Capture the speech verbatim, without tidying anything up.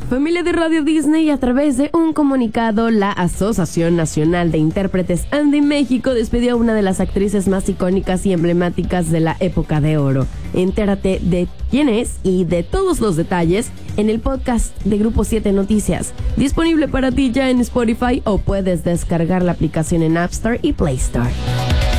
Familia de Radio Disney, a través de un comunicado, la Asociación Nacional de Intérpretes Andy México despidió a una de las actrices más icónicas y emblemáticas de la época de oro. Entérate de quién es y de todos los detalles en el podcast de Grupo siete Noticias, disponible para ti ya en Spotify, o puedes descargar la aplicación en App Store y Play Store.